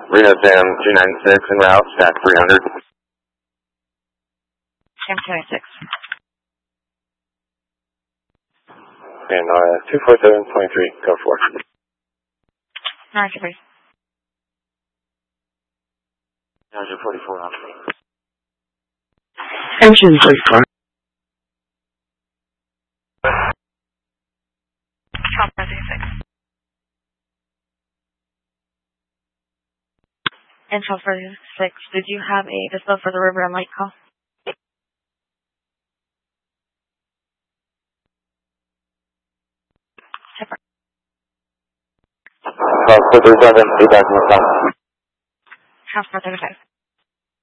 Reno Sam 296 en route, stack 300. Sam 296. And 24723, go for it. 93. 944 on. Engine 44. Alpha 36. Intel 46, did you have a dispo for the River and Light call? Separate. 437, feedback from the top. House 435.